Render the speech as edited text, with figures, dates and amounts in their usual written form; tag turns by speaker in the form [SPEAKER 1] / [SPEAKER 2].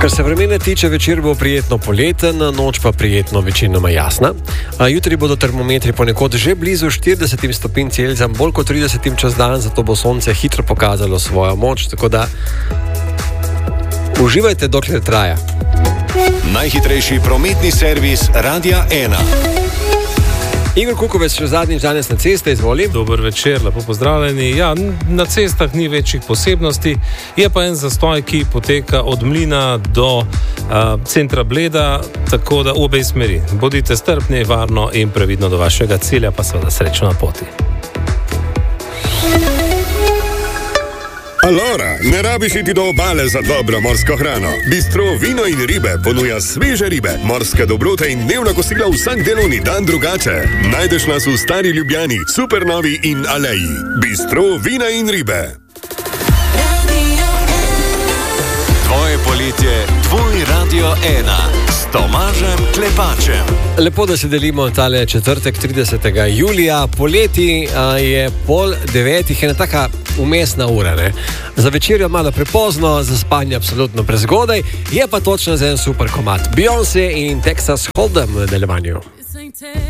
[SPEAKER 1] Kar se vremena tiče, večer bo prijetno poleten, noč pa prijetno večinoma jasna. Jutri bodo termometri ponekod že blizu 40 stopinj Celzija, bolj kot 30 čez dan, zato bo sonce hitro pokazalo svojo moč, tako da uživajte, dokler traja.
[SPEAKER 2] Najhitrejši prometni servis Radia 1.
[SPEAKER 1] Igor Kukovec, še zadnjič danes na ceste, izvoli.
[SPEAKER 3] Dober večer, lepo pozdravljeni. Ja, na cestah ni večjih posebnosti, je pa en zastoj, ki poteka od Mlina do centra Bleda, tako da v obe smeri. Bodite strpni, varno in previdno do vašega cilja, pa seveda srečno na poti.
[SPEAKER 4] Alora, ne rabiš iti do obale za dobro morsko hrano. Bistro Vino in ribe ponuja sveže ribe, morske dobrote in dnevna kosila vsak delovni dan drugače. Najdeš nas v Stari Ljubljani, Supernovi in Aleji. Bistro Vina in ribe.
[SPEAKER 2] Tvoje poletje, tvoj Radio 1 s Tomažem Klepačem.
[SPEAKER 1] Lepo, da se delimo tale četrtek 30. julija. Poleti je 8:30, ena taka umestna ura, ne? Za večerjo malo prepozno, za spanje absolutno prezgodaj, je pa točno za en super komad. Beyoncé in Texas Hold'em v nadaljevanju.